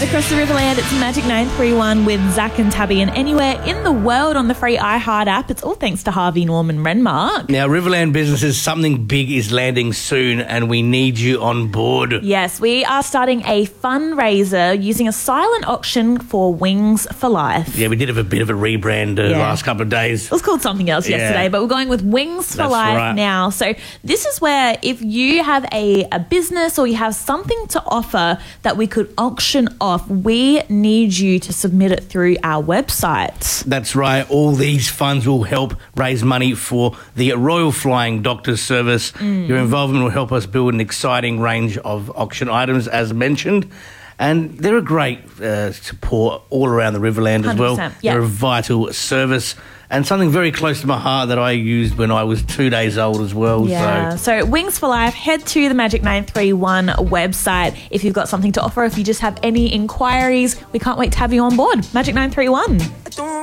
across the Riverland. It's Magic 931 with Zach and Tabby, and anywhere in the world on the free iHeart app. It's all thanks to Harvey Norman Renmark. Now, Riverland businesses, something big is landing soon and we need you on board. Yes, we are starting a fundraiser using a silent auction for Wings for Life. Yeah, we did have a bit of a rebrand last couple of days. It was called something else yesterday, but we're going with Wings for Life now. So this is where if you have a business or you have something to offer that we could auction off, we need you to submit it through our website. That's right. All these funds will help raise money for the Royal Flying Doctors Service. Your involvement will help us build an exciting range of auction items, as mentioned. And they're a great support all around the Riverland as well. Yep. They're a vital service and something very close to my heart that I used when I was 2 days old as well. Yeah. So Wings for Life, head to the Magic 931 website if you've got something to offer. If you just have any inquiries, we can't wait to have you on board. Magic 931.